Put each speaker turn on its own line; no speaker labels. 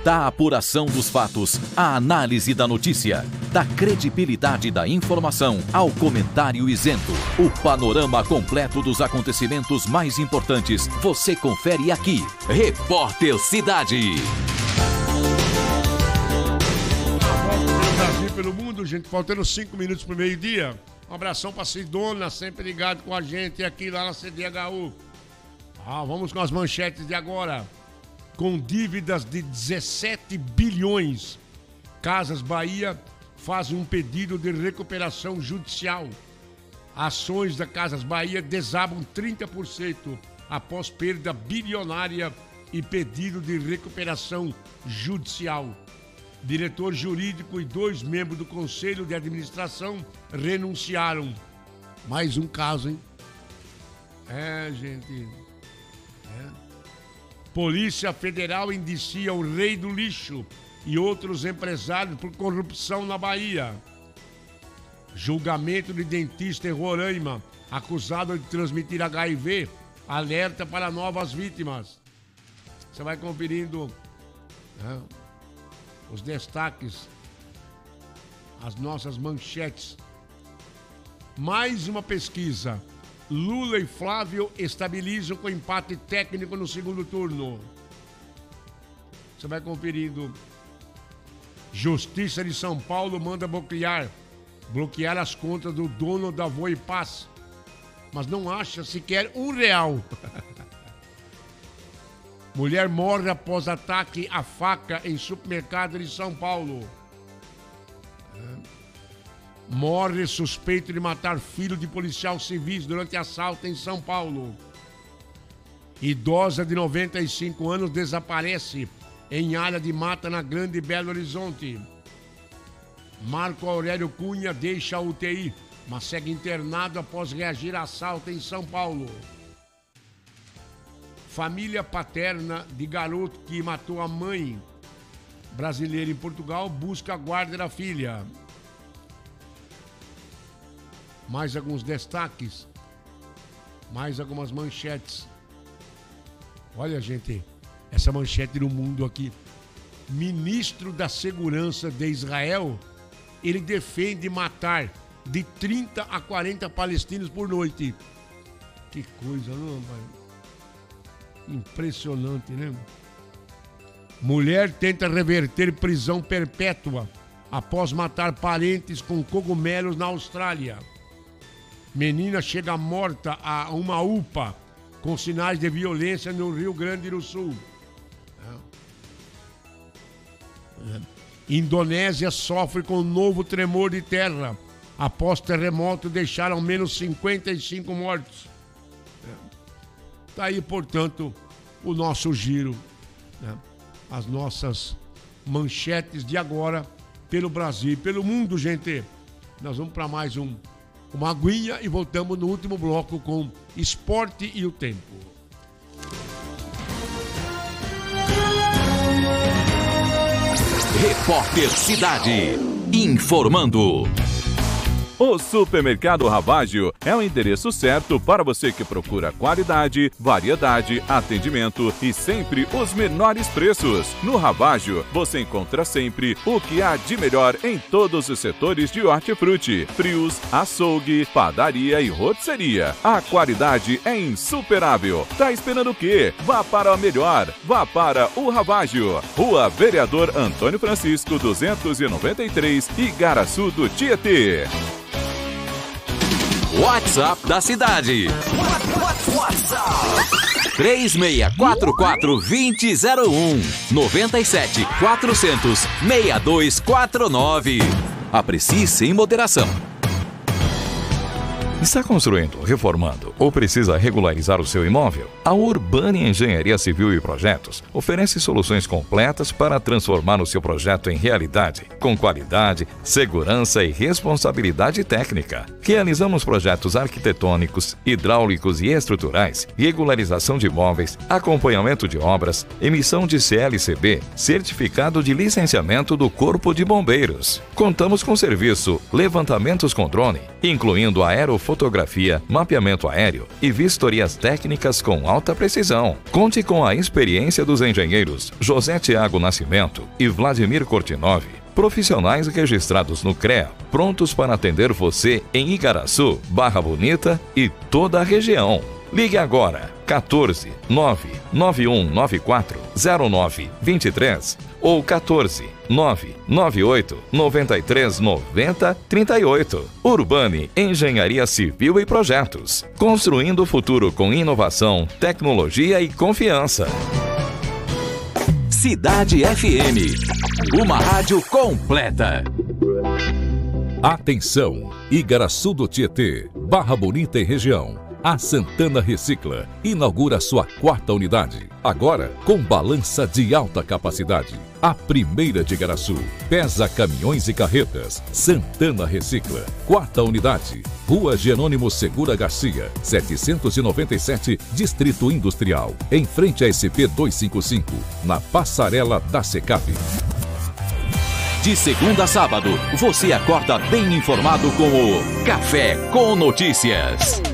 Da apuração dos fatos à análise da notícia, da credibilidade da informação ao comentário isento. O panorama completo dos acontecimentos mais importantes você confere aqui. Repórter Cidade.
Pelo Brasil, pelo mundo, gente, faltando 5 minutos para o meio-dia. Um abração para Sidona, sempre ligado com a gente aqui lá na CDHU. Vamos com as manchetes de agora. Com dívidas de 17 bilhões, Casas Bahia faz um pedido de recuperação judicial. Ações da Casas Bahia desabam 30% após perda bilionária e pedido de recuperação judicial. Diretor jurídico e 2 membros do Conselho de Administração renunciaram. Mais um caso, hein? Gente. Polícia Federal indicia o rei do lixo e outros empresários por corrupção na Bahia. Julgamento de dentista em Roraima, acusado de transmitir HIV, alerta para novas vítimas. Você vai conferindo os destaques, as nossas manchetes. Mais uma pesquisa. Lula e Flávio estabilizam com empate técnico no segundo turno. Você vai conferindo. Justiça de São Paulo manda bloquear as contas do dono da Voi Pass, mas não acha sequer R$1. Mulher morre após ataque à faca em supermercado de São Paulo. Morre suspeito de matar filho de policial civil durante assalto em São Paulo. Idosa de 95 anos desaparece em área de mata na Grande Belo Horizonte. Marco Aurélio Cunha deixa a UTI, mas segue internado após reagir a assalto em São Paulo. Família paterna de garoto que matou a mãe brasileira em Portugal busca a guarda da filha. Mais alguns destaques, mais algumas manchetes. Olha, gente, essa manchete no mundo aqui. Ministro da Segurança de Israel, ele defende matar de 30 a 40 palestinos por noite. Que coisa, não, pai? Impressionante, né? Mulher tenta reverter prisão perpétua após matar parentes com cogumelos na Austrália. Menina chega morta a uma UPA com sinais de violência no Rio Grande do Sul. Indonésia sofre com novo tremor de terra após terremoto deixar ao menos 55 mortos. Está aí, portanto, o nosso giro, as nossas manchetes de agora pelo Brasil e pelo mundo, gente. Nós vamos para mais uma aguinha e voltamos no último bloco com esporte e o tempo.
Repórter Cidade, informando.
O Supermercado Ravaggio é o endereço certo para você que procura qualidade, variedade, atendimento e sempre os menores preços. No Ravaggio, você encontra sempre o que há de melhor em todos os setores de hortifruti, frios, açougue, padaria e rotisseria. A qualidade é insuperável. Tá esperando o quê? Vá para o melhor. Vá para o Ravaggio. Rua Vereador Antônio Francisco, 293, Igaraçu do Tietê.
WhatsApp da cidade. WhatsApp 3644-2001 97 400 6249. Aprecie sem moderação.
Está construindo, reformando ou precisa regularizar o seu imóvel? A Urbani Engenharia Civil e Projetos oferece soluções completas para transformar o seu projeto em realidade, com qualidade, segurança e responsabilidade técnica. Realizamos projetos arquitetônicos, hidráulicos e estruturais, regularização de imóveis, acompanhamento de obras, emissão de CLCB, certificado de licenciamento do Corpo de Bombeiros. Contamos com serviço, levantamentos com drone, incluindo aerofotografia, mapeamento aéreo e vistorias técnicas com alta precisão. Conte com a experiência dos engenheiros José Tiago Nascimento e Vladimir Kortinov, profissionais registrados no CREA, prontos para atender você em Igaraçu, Barra Bonita e toda a região. Ligue agora, 14 99194 0923 ou 14 998 93 90 38. Urbani Engenharia Civil e Projetos. Construindo o futuro com inovação, tecnologia e confiança.
Cidade FM. Uma rádio completa.
Atenção! Igaraçu do Tietê, Barra Bonita e região. A Santana Recicla inaugura sua 4ª unidade, agora com balança de alta capacidade. A primeira de Igaraçu, pesa caminhões e carretas. Santana Recicla, 4ª unidade, Rua Jerônimo Segura Garcia, 797, Distrito Industrial, em frente à SP-255, na passarela da Secap.
De segunda a sábado, você acorda bem informado com o Café com Notícias.